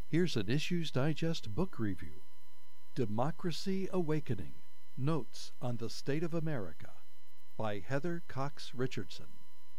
Here's an Issues Digest book review. Democracy Awakening: Notes on the State of America by Heather Cox Richardson.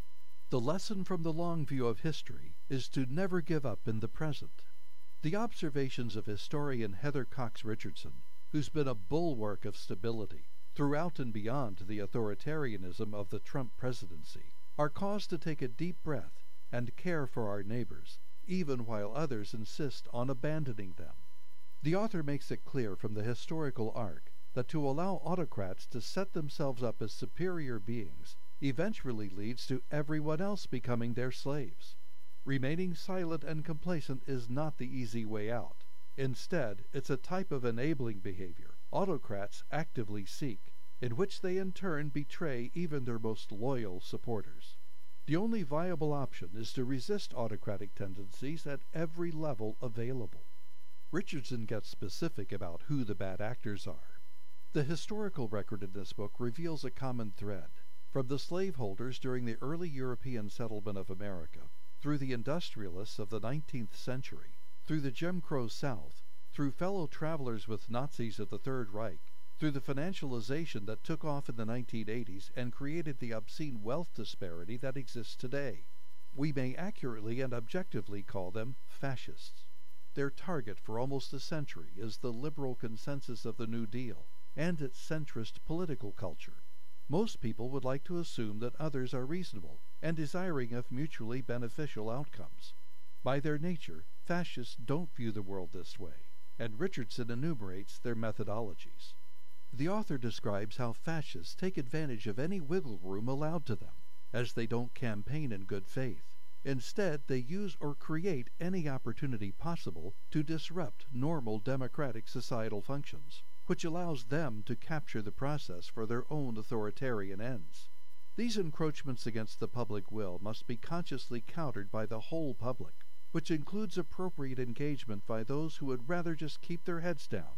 The lesson from the long view of history is to never give up in the present. The observations of historian Heather Cox Richardson, who's been a bulwark of stability throughout and beyond the authoritarianism of the Trump presidency, are cause to take a deep breath and care for our neighbors, even while others insist on abandoning them. The author makes it clear from the historical arc that to allow autocrats to set themselves up as superior beings eventually leads to everyone else becoming their slaves. Remaining silent and complacent is not the easy way out. Instead, it's a type of enabling behavior autocrats actively seek, in which they in turn betray even their most loyal supporters. The only viable option is to resist autocratic tendencies at every level available. Richardson gets specific about who the bad actors are. The historical record in this book reveals a common thread, from the slaveholders during the early European settlement of America, through the industrialists of the 19th century, through the Jim Crow South, through fellow travelers with Nazis of the Third Reich, through the financialization that took off in the 1980s and created the obscene wealth disparity that exists today. We may accurately and objectively call them fascists. Their target for almost a century is the liberal consensus of the New Deal and its centrist political culture. Most people would like to assume that others are reasonable and desiring of mutually beneficial outcomes. By their nature, fascists don't view the world this way, and Richardson enumerates their methodologies. The author describes how fascists take advantage of any wiggle room allowed to them, as they don't campaign in good faith. Instead, they use or create any opportunity possible to disrupt normal democratic societal functions, which allows them to capture the process for their own authoritarian ends. These encroachments against the public will must be consciously countered by the whole public, which includes appropriate engagement by those who would rather just keep their heads down